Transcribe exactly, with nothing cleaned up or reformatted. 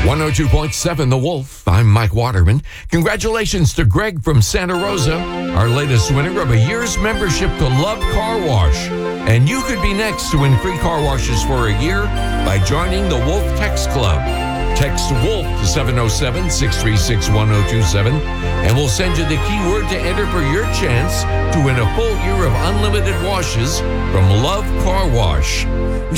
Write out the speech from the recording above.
one oh two point seven The Wolf. I'm Mike Waterman. Congratulations to Greg from Santa Rosa, our latest winner of a year's membership to Love Car Wash. And you could be next to win free car washes for a year by joining the Wolf Text Club. Text WOLF to seven oh seven, six three six, one oh two seven, and we'll send you the keyword to enter for your chance to win a full year of unlimited washes from Love Car Wash.